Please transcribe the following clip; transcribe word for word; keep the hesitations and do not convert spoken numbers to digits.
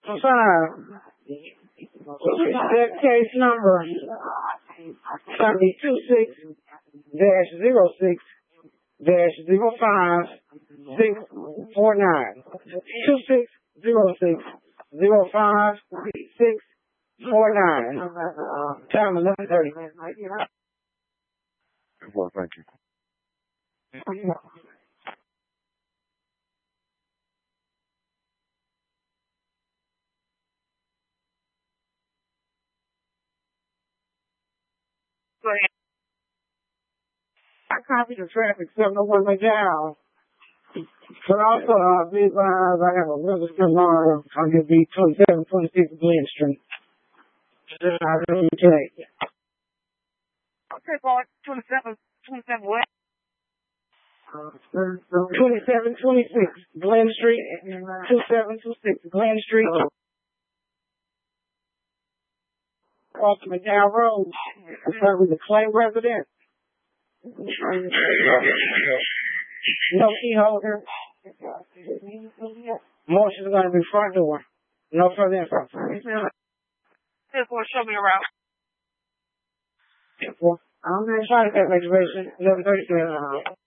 Five. That case number two six dash zero six dash zero five six four nine. Two six zero six zero five six four nine. Time eleven thirty. Well, thank you. I copied the traffic so no one went down. But also, uh, big lines, I have a really good line on your B twenty-seven twenty-six Glen Street. I really take. Okay, boy, twenty-seven, twenty-seven what? twenty-seven twenty-six Glen Street, twenty-seven twenty-six Glen Street. Off McDowell Road. That's with the Clay residence. No key holder. Motion's going to be front door. No further info. Just want to show me around. I'm going to try to get reservation eleven thirty-three.